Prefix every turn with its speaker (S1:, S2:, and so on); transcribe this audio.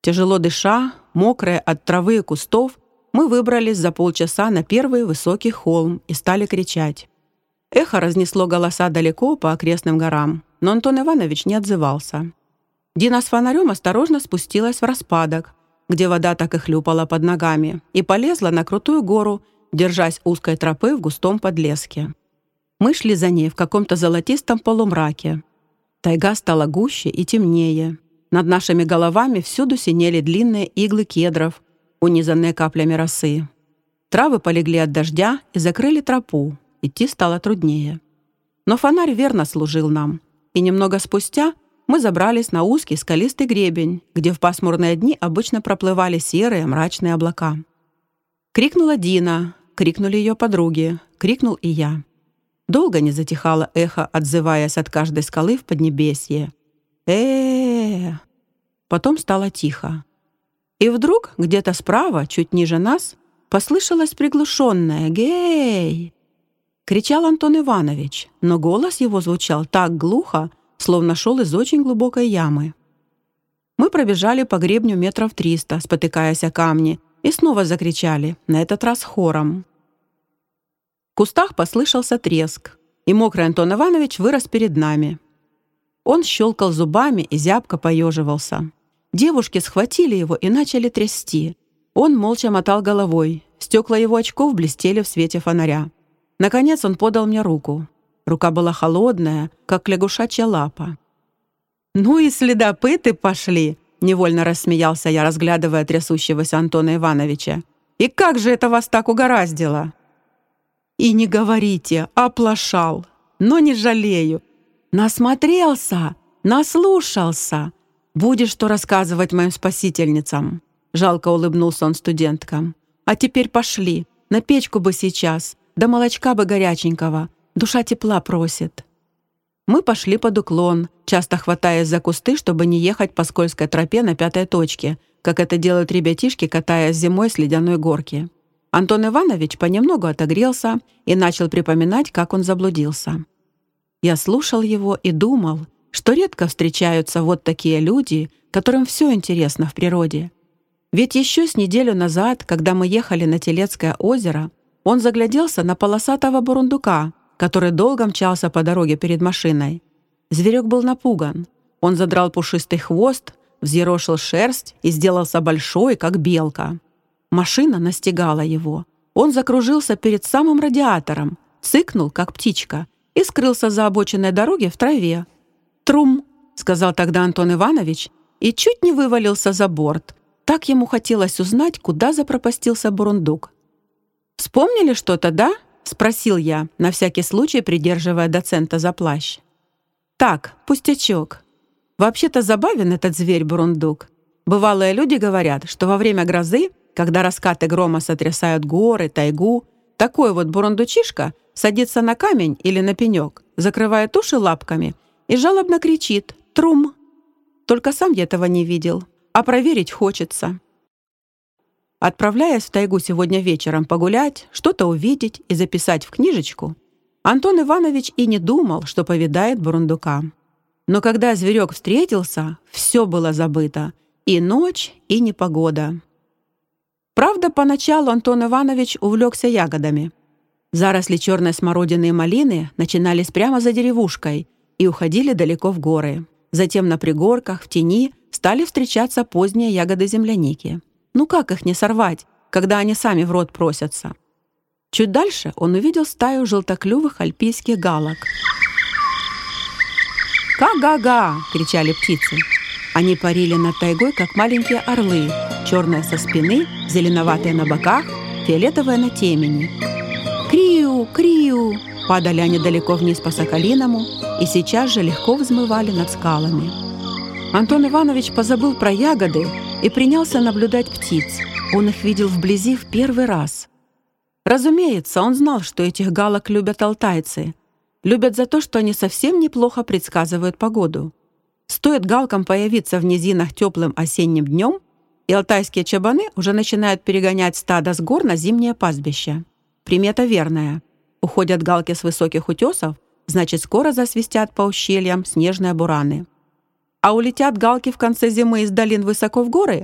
S1: Тяжело дыша, мокрые от травы и кустов, мы выбрались за полчаса на первый высокий холм и стали кричать. Эхо разнесло голоса далеко по окрестным горам, но Антон Иванович не отзывался. Дина с фонарем осторожно спустилась в распадок, где вода так и хлюпала под ногами, и полезла на крутую гору, держась узкой тропы в густом подлеске. Мы шли за ней в каком-то золотистом полумраке. Тайга стала гуще и темнее. Над нашими головами всюду синели длинные иглы кедров, унизанные каплями росы. Травы полегли от дождя и закрыли тропу. Идти стало труднее. Но фонарь верно служил нам, и немного спустя мы забрались на узкий скалистый гребень, где в пасмурные дни обычно проплывали серые мрачные облака. Крикнула Дина, крикнули ее подруги, крикнул и я. Долго не затихало эхо, отзываясь от каждой скалы в поднебесье. Потом стало тихо. И вдруг где-то справа, чуть ниже нас, послышалось приглушенное «Гей!». Кричал Антон Иванович, но голос его звучал так глухо, словно шел из очень глубокой ямы. Мы пробежали по гребню метров 300, спотыкаясь о камни, и снова закричали, на этот раз хором. В кустах послышался треск, и мокрый Антон Иванович вырос перед нами. Он щелкал зубами и зябко поеживался. Девушки схватили его и начали трясти. Он молча мотал головой. Стекла его очков блестели в свете фонаря. Наконец он подал мне руку. Рука была холодная, как лягушачья лапа. «Ну и следопыты пошли!» — невольно рассмеялся я, разглядывая трясущегося Антона Ивановича. «И как же это вас так угораздило?» «И не говорите, оплошал, но не жалею. Насмотрелся, наслушался. Будешь что рассказывать моим спасительницам?» Жалко улыбнулся он студенткам. «А теперь пошли, на печку бы сейчас, да молочка бы горяченького, душа тепла просит». Мы пошли под уклон, часто хватаясь за кусты, чтобы не ехать по скользкой тропе на 5-й точке, как это делают ребятишки, катаясь зимой с ледяной горки. Антон Иванович понемногу отогрелся и начал припоминать, как он заблудился. Я слушал его и думал, что редко встречаются вот такие люди, которым все интересно в природе. Ведь еще с неделю назад, когда мы ехали на Телецкое озеро, он загляделся на полосатого бурундука, который долго мчался по дороге перед машиной. Зверек был напуган. Он задрал пушистый хвост, взъерошил шерсть и сделался большой, как белка. Машина настигала его. Он закружился перед самым радиатором, цыкнул, как птичка, и скрылся за обочиной дороги в траве. «Трум!» — сказал тогда Антон Иванович, и чуть не вывалился за борт. Так ему хотелось узнать, куда запропастился бурундук. «Вспомнили что-то, да?» — спросил я, на всякий случай придерживая доцента за плащ. «Так, пустячок. Вообще-то забавен этот зверь-бурундук. Бывалые люди говорят, что во время грозы, когда раскаты грома сотрясают горы, тайгу, такой вот бурундучишка садится на камень или на пенек, закрывает уши лапками и жалобно кричит «Трум!». Только сам я этого не видел, а проверить хочется. Отправляясь в тайгу сегодня вечером погулять, что-то увидеть и записать в книжечку, Антон Иванович и не думал, что повидает бурундука. Но когда зверек встретился, все было забыто. И ночь, и непогода. Правда, поначалу Антон Иванович увлекся ягодами. Заросли черной смородины и малины начинались прямо за деревушкой и уходили далеко в горы. Затем на пригорках, в тени, стали встречаться поздние ягоды земляники. Ну как их не сорвать, когда они сами в рот просятся? Чуть дальше он увидел стаю желтоклювых альпийских галок. «Ка-га-га!» — кричали птицы. Они парили над тайгой, как маленькие орлы, черные со спины, зеленоватые на боках, фиолетовые на темени. «Криу! Криу!» Падали они далеко вниз по Соколиному и сейчас же легко взмывали над скалами. Антон Иванович позабыл про ягоды и принялся наблюдать птиц. Он их видел вблизи в первый раз. Разумеется, он знал, что этих галок любят алтайцы. Любят за то, что они совсем неплохо предсказывают погоду. Стоит галкам появиться в низинах теплым осенним днем, и алтайские чабаны уже начинают перегонять стадо с гор на зимнее пастбище. Примета верная. Уходят галки с высоких утесов, значит, скоро засвистят по ущельям снежные бураны. А улетят галки в конце зимы из долин высоко в горы,